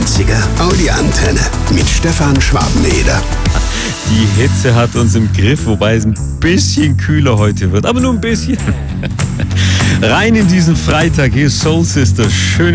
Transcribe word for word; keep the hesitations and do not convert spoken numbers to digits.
einzige Audi-Antenne mit Stefan Schwarzeneder. Die Hitze hat uns im Griff, wobei es ein bisschen kühler heute wird, aber nur ein bisschen. Rein in diesen Freitag, hier ist Soul Sister, schöne